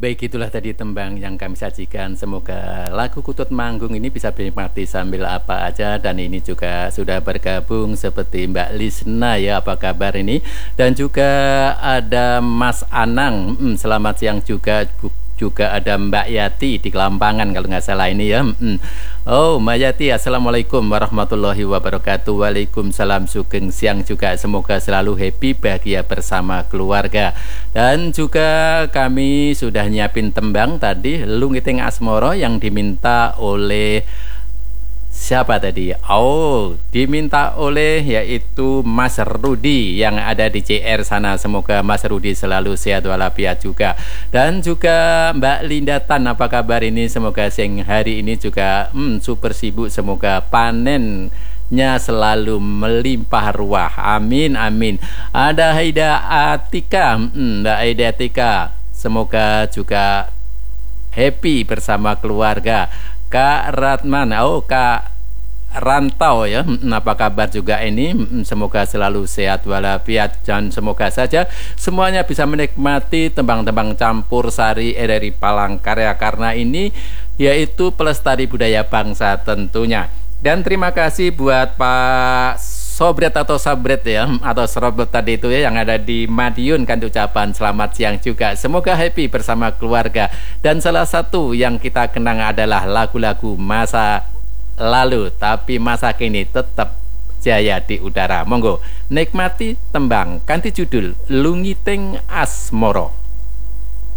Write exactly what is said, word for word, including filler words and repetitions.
Baik, itulah tadi tembang yang kami sajikan. Semoga lagu Kutut Manggung ini bisa dinikmati sambil apa aja. Dan ini juga sudah bergabung seperti Mbak Lisna ya, apa kabar ini? Dan juga ada Mas Anang, hmm, selamat siang juga. Juga ada Mbak Yati di Kelampangan kalau nggak salah ini ya. Hmm. Oh, Mbak Yati, Assalamualaikum warahmatullahi wabarakatuh. Waalaikumsalam, sugeng siang juga. Semoga selalu happy, bahagia bersama keluarga. Dan juga kami sudah nyiapin tembang tadi, Lungiting Asmoro, yang diminta oleh siapa tadi? Oh, diminta oleh yaitu Mas Rudi yang ada di C R sana. Semoga Mas Rudi selalu sehat walafiat juga. Dan juga Mbak Linda Tan, apa kabar ini? Semoga siang hari ini juga hmm, super sibuk. Semoga panennya selalu melimpah ruah. Amin, amin. Ada Haida Atika, hmm, Mbak Haida Atika. Semoga juga happy bersama keluarga. Kak Ratman, oh Kak Rantau ya, apa kabar juga ini? Semoga selalu sehat walafiat dan semoga saja semuanya bisa menikmati tembang-tembang campur sari R R I Palangkaraya, karena ini yaitu pelestari budaya bangsa tentunya. Dan terima kasih buat Pak Sobret atau Sabret ya, atau Serobot tadi itu ya, yang ada di Madiun, kan ucapan selamat siang juga. Semoga happy bersama keluarga. Dan salah satu yang kita kenang adalah lagu-lagu masa lalu, tapi masa kini tetap jaya di udara. Monggo nikmati tembang kanthi judul Lungiting Asmoro.